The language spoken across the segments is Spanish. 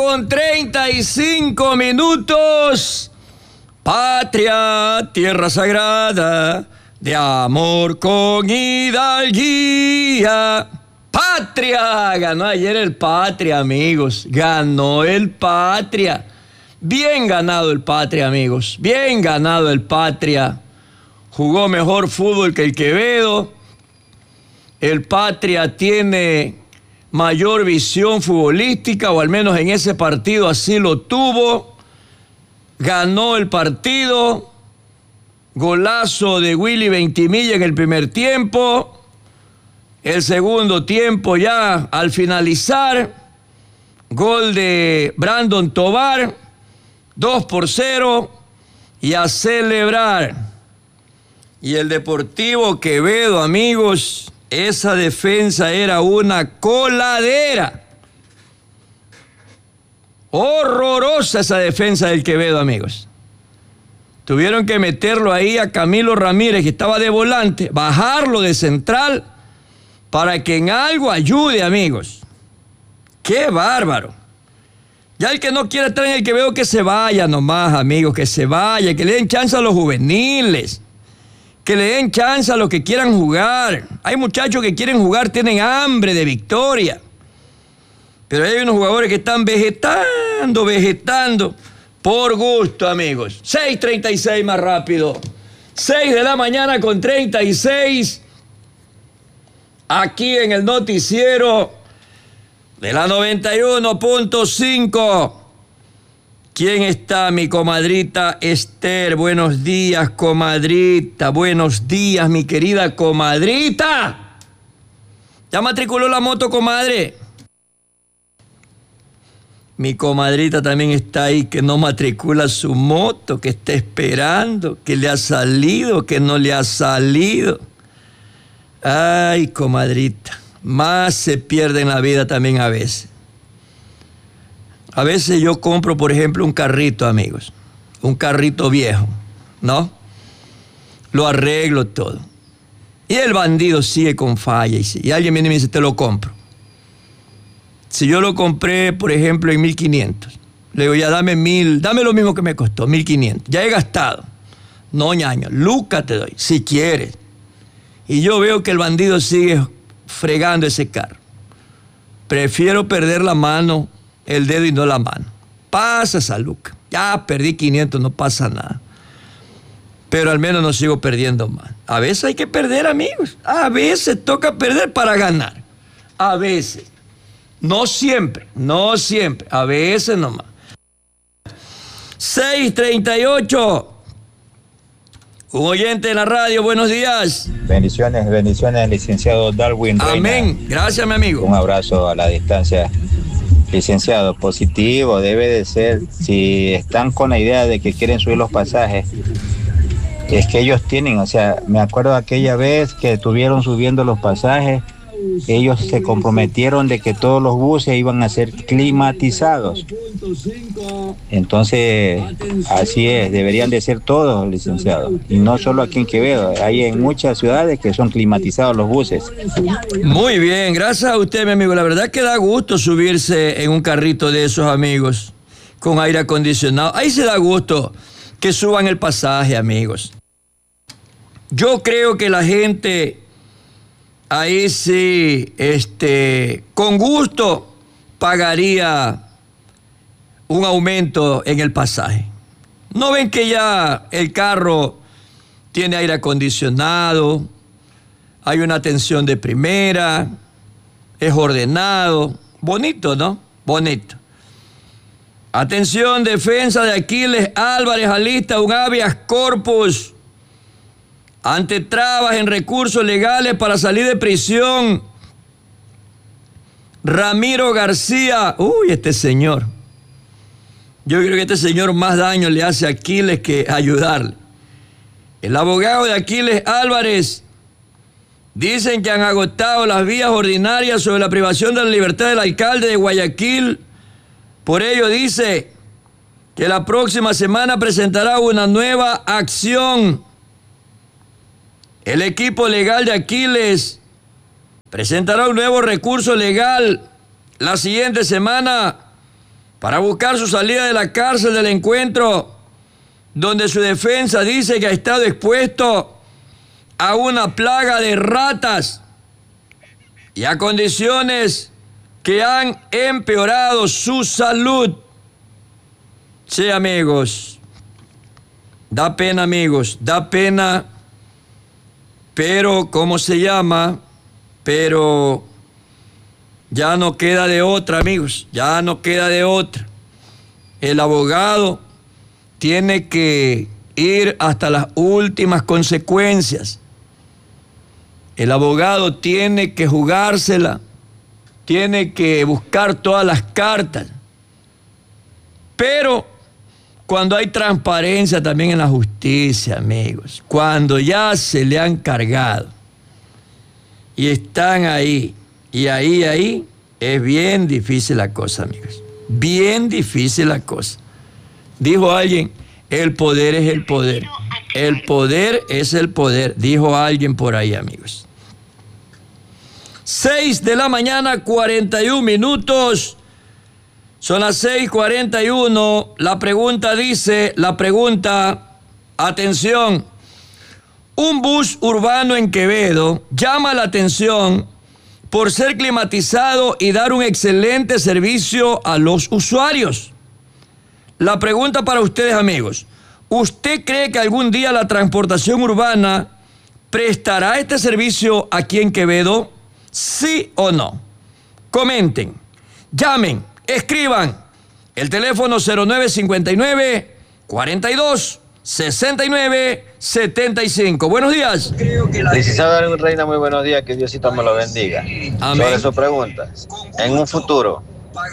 con 35 minutos. Patria, tierra sagrada, de amor con hidalguía. Patria, ganó ayer el Patria, amigos. Ganó el Patria. Bien ganado el Patria, amigos. Bien ganado el Patria. Jugó mejor fútbol que el Quevedo. El Patria tiene mayor visión futbolística, o al menos en ese partido así lo tuvo. Ganó el partido. Golazo de Willy Ventimilla en el primer tiempo. El segundo tiempo ya al finalizar. Gol de Brandon Tovar. 2-0. Y a celebrar. Y el Deportivo Quevedo, amigos, esa defensa era una coladera. Horrorosa esa defensa del Quevedo, amigos. Tuvieron que meterlo ahí a Camilo Ramírez, que estaba de volante, bajarlo de central para que en algo ayude, amigos. ¡Qué bárbaro! Ya el que no quiere estar en el Quevedo, que se vaya nomás, amigos, que se vaya, que le den chance a los juveniles, que le den chance a los que quieran jugar. Hay muchachos que quieren jugar, tienen hambre de victoria. Pero hay unos jugadores que están vegetando por gusto, amigos. 6:36 más rápido. 6 de la mañana con 36. Aquí en el noticiero de la 91.5. ¿Quién está? Mi comadrita Esther. Buenos días, comadrita. Buenos días, mi querida comadrita. ¿Ya matriculó la moto, comadre? Mi comadrita también está ahí, que no matricula su moto, que está esperando, que le ha salido, que no le ha salido. Ay, comadrita, más se pierde en la vida también a veces. A veces yo compro, por ejemplo, un carrito, amigos, un carrito viejo, ¿no? Lo arreglo todo. Y el bandido sigue con falla y alguien viene y me dice, te lo compro. Si yo lo compré, por ejemplo, en 1,500, le digo, ya dame 1,000, dame lo mismo que me costó, 1,500. Ya he gastado. No, ñaño, lucas te doy, si quieres. Y yo veo que el bandido sigue fregando ese carro. Prefiero perder la mano, el dedo y no la mano. Pasa esa luca. Ya perdí 500, no pasa nada. Pero al menos no sigo perdiendo más. A veces hay que perder, amigos. A veces toca perder para ganar. A veces. No siempre, a veces nomás. 6:38. Un oyente de la radio, buenos días. Bendiciones, licenciado Darwin Reina. Amén, gracias, mi amigo. Un abrazo a la distancia. Licenciado, positivo debe de ser. Si están con la idea de que quieren subir los pasajes, es que ellos tienen, o sea, me acuerdo aquella vez que estuvieron subiendo los pasajes. Ellos se comprometieron de que todos los buses iban a ser climatizados. Entonces, así es, deberían de ser todos, licenciado. Y no solo aquí en Quevedo, hay en muchas ciudades que son climatizados los buses. Muy bien, gracias a usted, mi amigo. La verdad que da gusto subirse en un carrito de esos, amigos, con aire acondicionado. Ahí se da gusto que suban el pasaje, amigos. Yo creo que la gente... ahí sí, con gusto pagaría un aumento en el pasaje. ¿No ven que ya el carro tiene aire acondicionado? Hay una atención de primera, es ordenado. Bonito, ¿no? Bonito. Atención, defensa de Aquiles Álvarez alista un habeas corpus ante trabas en recursos legales para salir de prisión. Ramiro García, este señor. Yo creo que este señor más daño le hace a Aquiles que ayudarle. El abogado de Aquiles Álvarez dicen que han agotado las vías ordinarias sobre la privación de la libertad del alcalde de Guayaquil. Por ello dice que la próxima semana presentará una nueva acción. El equipo legal de Aquiles presentará un nuevo recurso legal la siguiente semana para buscar su salida de la cárcel del encuentro, donde su defensa dice que ha estado expuesto a una plaga de ratas y a condiciones que han empeorado su salud. Sí, amigos, da pena, amigos, da pena, pero, ¿cómo se llama? Pero ya no queda de otra, amigos, ya no queda de otra. El abogado tiene que ir hasta las últimas consecuencias. El abogado tiene que jugársela, tiene que buscar todas las cartas. Pero cuando hay transparencia también en la justicia, amigos, cuando ya se le han cargado y están ahí, y ahí, es bien difícil la cosa, amigos. Bien difícil la cosa. Dijo alguien, el poder es el poder. El poder es el poder, dijo alguien por ahí, amigos. 6 de la mañana, 41 minutos. Son las 6:41. La pregunta dice, atención, un bus urbano en Quevedo llama la atención por ser climatizado y dar un excelente servicio a los usuarios. La pregunta para ustedes, amigos, ¿usted cree que algún día la transportación urbana prestará este servicio aquí en Quevedo? ¿Sí o no? Comenten, llamen, escriban. El teléfono 0959-42-69-75. Buenos días. Licenciado Darwin Reina, muy buenos días, que Diosito me lo bendiga. Amén. Sobre su pregunta, en un futuro,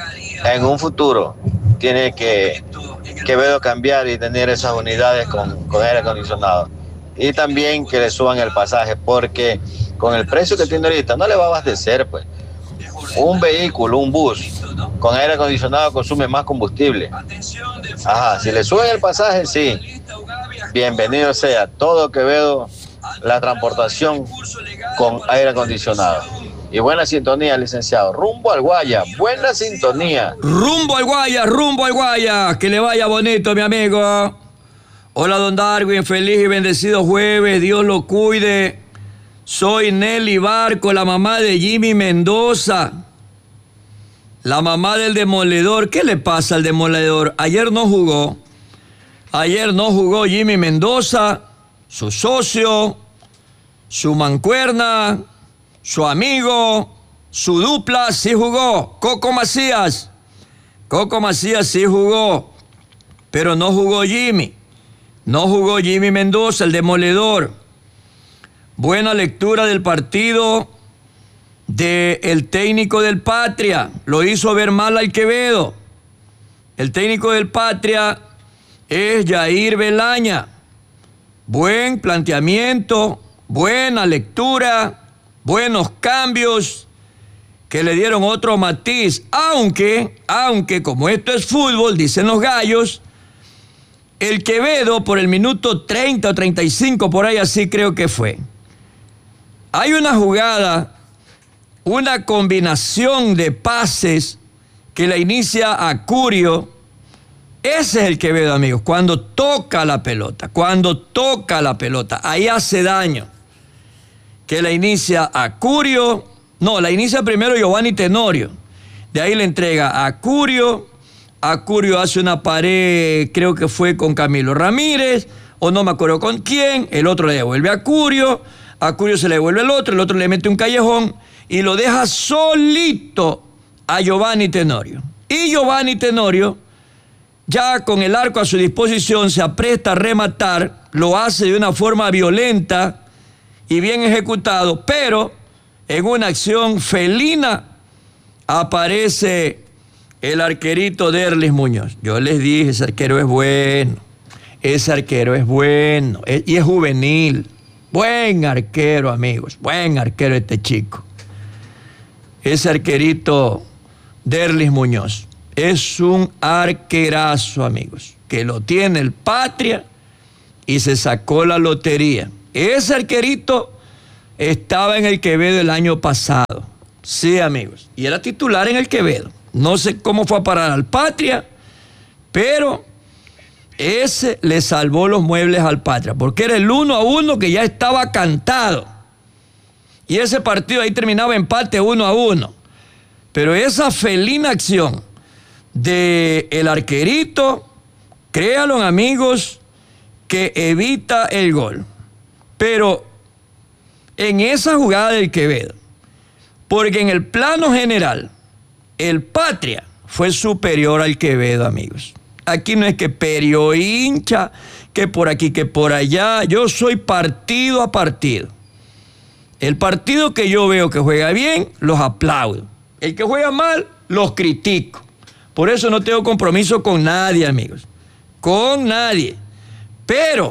tiene que Quevedo cambiar y tener esas unidades con aire acondicionado. Y también que le suban el pasaje, porque con el precio que tiene ahorita no le va a abastecer, pues. Un vehículo, un bus con aire acondicionado consume más combustible. Ajá, si le suben el pasaje, sí. Bienvenido sea todo Quevedo, la transportación con aire acondicionado. Y buena sintonía, licenciado. Rumbo al Guaya, buena sintonía. Rumbo al Guaya. Que le vaya bonito, mi amigo. Hola, don Darwin. Feliz y bendecido jueves. Dios lo cuide. Soy Nelly Barco, la mamá de Jimmy Mendoza. La mamá del demoledor. ¿Qué le pasa al demoledor? Ayer no jugó Jimmy Mendoza, su socio, su mancuerna, su amigo, su dupla, sí jugó. Coco Macías sí jugó, pero no jugó Jimmy. No jugó Jimmy Mendoza, el demoledor. Buena lectura del partido del técnico del Patria. Lo hizo ver mal al Quevedo. El técnico del Patria es Jair Belaña. Buen planteamiento, buena lectura, buenos cambios que le dieron otro matiz. Aunque como esto es fútbol, dicen los gallos, el Quevedo por el minuto 30 o 35, por ahí así creo que fue. Hay una jugada, una combinación de pases que la inicia Acurio. Ese es el Quevedo, amigos, cuando toca la pelota, ahí hace daño. Que la inicia Acurio, la inicia primero Giovanni Tenorio, de ahí le entrega a Acurio hace una pared, creo que fue con Camilo Ramírez, o no me acuerdo con quién, el otro le devuelve a Acurio se le devuelve el otro le mete un callejón y lo deja solito a Giovanni Tenorio. Y Giovanni Tenorio, ya con el arco a su disposición, se apresta a rematar, lo hace de una forma violenta y bien ejecutado, pero en una acción felina aparece el arquerito Derlis Muñoz. Yo les dije, ese arquero es bueno y es juvenil. Buen arquero, amigos, buen arquero este chico. Ese arquerito Derlis Muñoz es un arquerazo, amigos, que lo tiene el Patria y se sacó la lotería. Ese arquerito estaba en el Quevedo el año pasado. Sí, amigos, y era titular en el Quevedo. No sé cómo fue a parar al Patria, pero ese le salvó los muebles al Patria, porque era el 1-1 que ya estaba cantado. Y ese partido ahí terminaba empate 1-1. Pero esa felina acción del arquerito, créanlo, amigos, que evita el gol. Pero en esa jugada del Quevedo, porque en el plano general, el Patria fue superior al Quevedo, amigos. Aquí no es que Perio hincha, que por aquí, que por allá. Yo soy partido a partido. El partido que yo veo que juega bien, los aplaudo. El que juega mal, los critico. Por eso no tengo compromiso con nadie, amigos. Con nadie. Pero,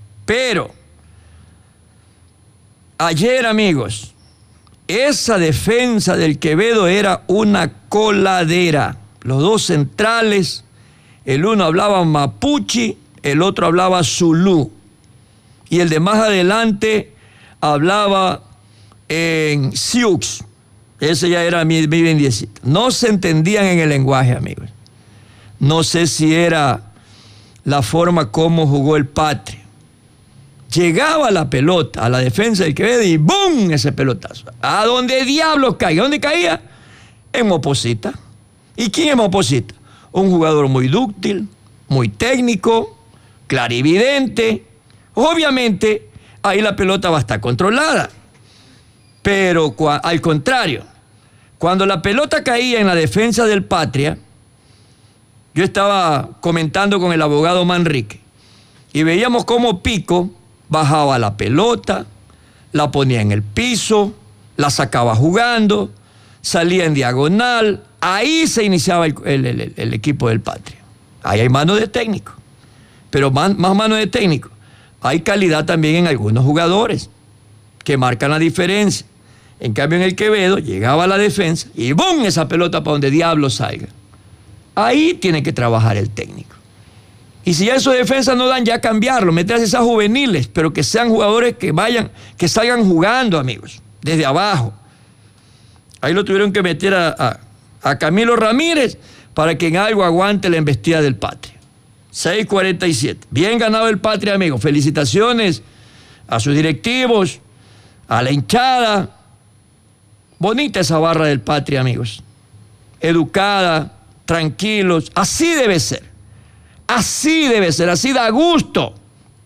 ayer, amigos, esa defensa del Quevedo era una coladera. Los dos centrales, el uno hablaba mapuche, el otro hablaba zulú. Y el de más adelante hablaba en Sioux. Ese ya era mi bendiecito. No se entendían en el lenguaje, amigos. No sé si era la forma como jugó el Patria. Llegaba la pelota a la defensa del Quevedo y ¡bum! Ese pelotazo. ¿A dónde diablos caía? ¿Dónde caía? En Moposita. ¿Y quién es Moposita? Un jugador muy dúctil, muy técnico, clarividente. Obviamente, ahí la pelota va a estar controlada. Pero al contrario, cuando la pelota caía en la defensa del Patria, yo estaba comentando con el abogado Manrique y veíamos cómo Pico bajaba la pelota, la ponía en el piso, la sacaba jugando, salía en diagonal. Ahí se iniciaba el equipo del Patria. Ahí hay mano de técnico, pero más mano de técnico. Hay calidad también en algunos jugadores que marcan la diferencia. En cambio, en el Quevedo llegaba a la defensa y ¡bum! Esa pelota para donde diablo salga. Ahí tiene que trabajar el técnico. Y si ya esos defensas no dan, ya cambiarlo, meter a esas juveniles, pero que sean jugadores que salgan jugando, amigos, desde abajo. Ahí lo tuvieron que meter a Camilo Ramírez para que en algo aguante la embestida del Patria. 6:47. Bien ganado el Patria, amigos. Felicitaciones a sus directivos, a la hinchada. Bonita esa barra del Patria, amigos. Educada, tranquilos. Así debe ser. Así debe ser. Así da gusto.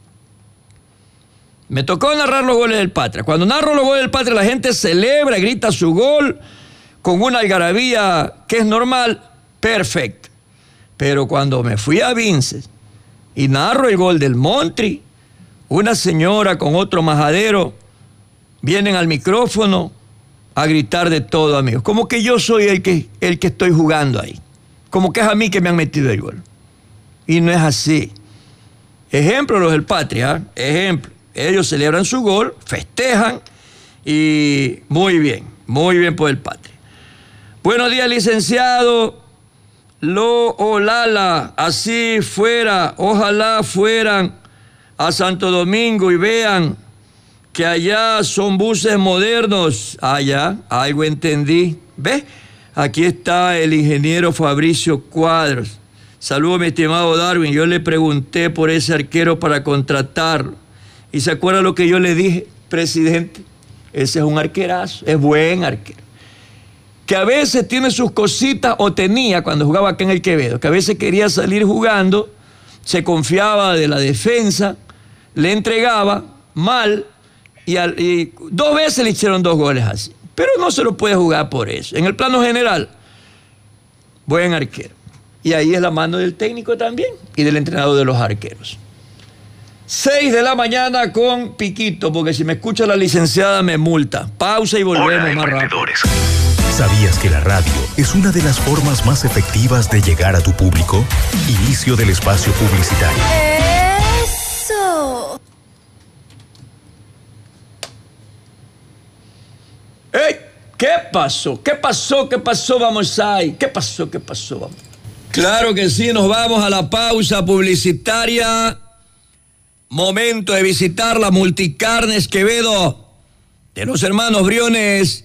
Me tocó narrar los goles del Patria. Cuando narro los goles del Patria, la gente celebra, grita su gol con una algarabía que es normal. Perfecto. Pero cuando me fui a Vinces y narro el gol del Montri, una señora con otro majadero vienen al micrófono a gritar de todo, amigos. Como que yo soy el que estoy jugando ahí. Como que es a mí que me han metido el gol. Y no es así. Ejemplo los del Patria, ejemplo. Ellos celebran su gol, festejan y muy bien por el Patria. Buenos días, licenciado. Olala, así fuera, ojalá fueran a Santo Domingo y vean que allá son buses modernos. Allá, algo entendí. ¿Ves? Aquí está el ingeniero Fabricio Cuadros. Saludos, mi estimado Darwin. Yo le pregunté por ese arquero para contratarlo. ¿Y se acuerda lo que yo le dije, presidente? Ese es un arquerazo, es buen arquero. Que a veces tiene sus cositas, o tenía cuando jugaba acá en el Quevedo, que a veces quería salir jugando, se confiaba de la defensa, le entregaba mal, y 2 veces le hicieron 2 goles así. Pero no se lo puede jugar por eso. En el plano general, buen arquero. Y ahí es la mano del técnico también y del entrenador de los arqueros. 6 de la mañana con piquito, porque si me escucha la licenciada me multa. Pausa y volvemos más rápido. ¿Sabías que la radio es una de las formas más efectivas de llegar a tu público? Inicio del espacio publicitario. ¡Eso! ¡Ey! ¿Qué pasó? ¿Qué pasó? ¿Qué pasó? Vamos ahí. ¿Qué pasó? ¿Qué pasó? Vamos. Claro que sí, nos vamos a la pausa publicitaria. Momento de visitar la Multicarnes Quevedo de los hermanos Briones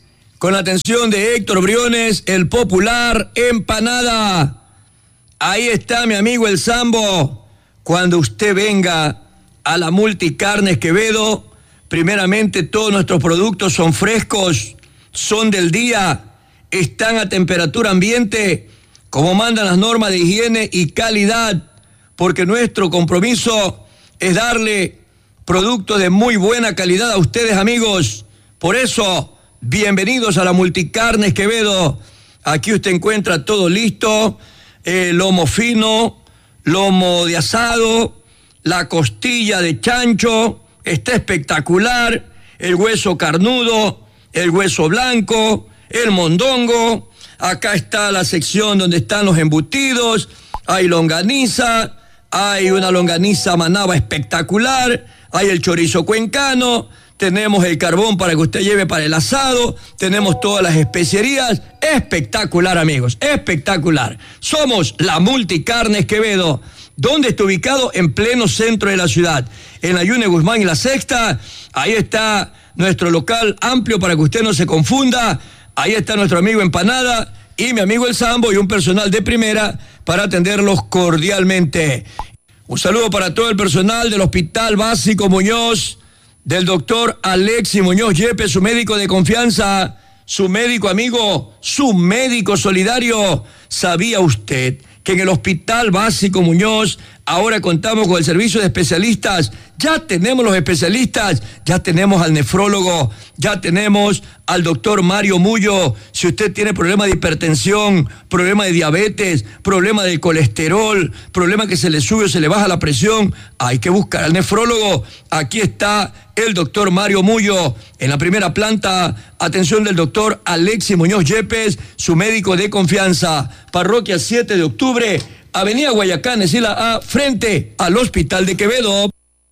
con la atención de Héctor Briones, el popular Empanada. Ahí está mi amigo el Sambo. Cuando usted venga a la Multicarnes Quevedo, primeramente todos nuestros productos son frescos, son del día, están a temperatura ambiente, como mandan las normas de higiene y calidad, porque nuestro compromiso es darle productos de muy buena calidad a ustedes, amigos. Por eso, bienvenidos a la Multicarnes Quevedo. Aquí usted encuentra todo listo, lomo fino, lomo de asado, la costilla de chancho, está espectacular, el hueso carnudo, el hueso blanco, el mondongo. Acá está la sección donde están los embutidos, hay longaniza, hay una longaniza manaba espectacular, hay el chorizo cuencano, tenemos el carbón para que usted lleve para el asado, tenemos todas las especierías. Espectacular, amigos, espectacular. Somos la Multicarnes Quevedo. ¿Dónde está ubicado? En pleno centro de la ciudad, en la Yune Guzmán y la Sexta. Ahí está nuestro local amplio para que usted no se confunda. Ahí está nuestro amigo Empanada y mi amigo el Sambo y un personal de primera para atenderlos cordialmente. Un saludo para todo el personal del Hospital Básico Muñoz, del doctor Alexis Muñoz Yepes, su médico de confianza, su médico amigo, su médico solidario. ¿Sabía usted que en el Hospital Básico Muñoz ahora contamos con el servicio de especialistas? Ya tenemos los especialistas, ya tenemos al nefrólogo, ya tenemos al doctor Mario Mullo. Si usted tiene problema de hipertensión, problema de diabetes, problema del colesterol, problema que se le sube o se le baja la presión, hay que buscar al nefrólogo. Aquí está el doctor Mario Mullo. En la primera planta, atención del doctor Alexis Muñoz Yepes, su médico de confianza. Parroquia 7 de octubre, Avenida Guayacán, Esila A, frente al Hospital de Quevedo.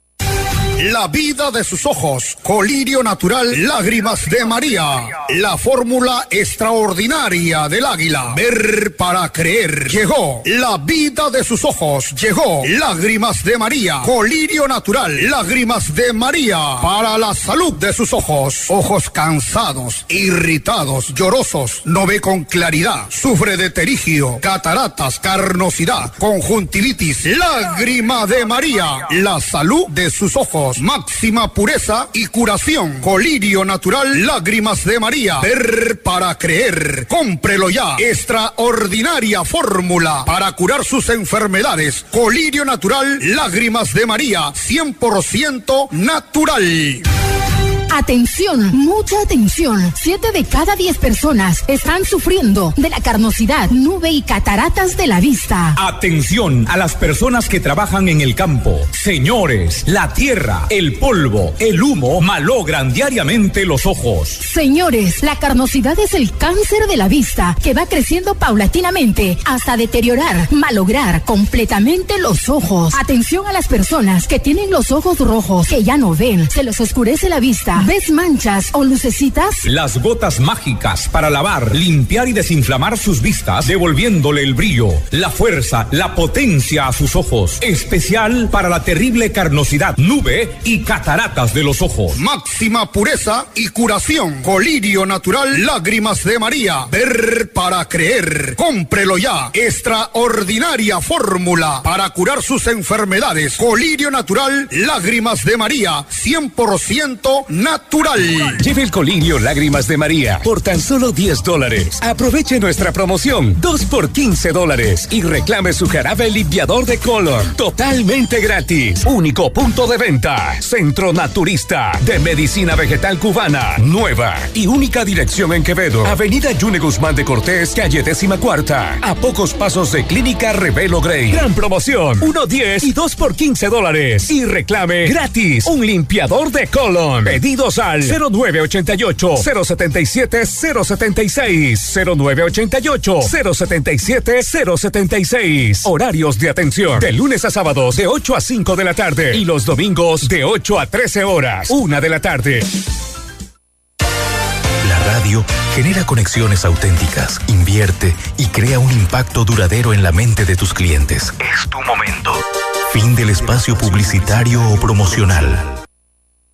La vida de sus ojos, colirio natural, lágrimas de María. La fórmula extraordinaria del águila. Ver para creer. Llegó la vida de sus ojos. Llegó lágrimas de María. Colirio natural, lágrimas de María. Para la salud de sus ojos. Ojos cansados, irritados, llorosos, no ve con claridad. Sufre de terigio, cataratas, carnosidad, conjuntivitis. Lágrima de María. La salud de sus ojos. Máxima pureza y curación. Colirio natural, lágrimas de María. Ver para creer. Cómprelo ya. Extraordinaria fórmula para curar sus enfermedades. Colirio natural, lágrimas de María. 100% natural. Atención, mucha atención. 7 de cada 10 personas están sufriendo de la carnosidad, nube y cataratas de la vista. Atención a las personas que trabajan en el campo. Señores, la tierra, el polvo, el humo malogran diariamente los ojos. Señores, la carnosidad es el cáncer de la vista que va creciendo paulatinamente hasta deteriorar, malograr completamente los ojos. Atención a las personas que tienen los ojos rojos, que ya no ven, se les oscurece la vista. ¿Ves manchas o lucecitas? Las gotas mágicas para lavar, limpiar y desinflamar sus vistas, devolviéndole el brillo, la fuerza, la potencia a sus ojos. Especial para la terrible carnosidad, nube y cataratas de los ojos. Máxima pureza y curación. Colirio natural, lágrimas de María. Ver para creer. Cómprelo ya. Extraordinaria fórmula para curar sus enfermedades. Colirio natural, lágrimas de María. 100% natural. Lleve el colirio Lágrimas de María por tan solo $10. Aproveche nuestra promoción 2 por $15 y reclame su jarabe limpiador de color totalmente gratis. Único punto de venta, Centro Naturista de Medicina Vegetal Cubana. Nueva y única dirección en Quevedo, Avenida Yune Guzmán de Cortés, calle 14ª, a pocos pasos de Clínica Revelo Grey. Gran promoción, 1.10 y 2 por $15 y reclame gratis un limpiador de color. Pedidos al 0988-077-076, 0988-077-076. Horarios de atención de lunes a sábados de 8 a 5 de la tarde y los domingos de 8 a 13 horas, 1 de la tarde. La radio genera conexiones auténticas, invierte y crea un impacto duradero en la mente de tus clientes. Es tu momento. Fin del espacio publicitario o promocional.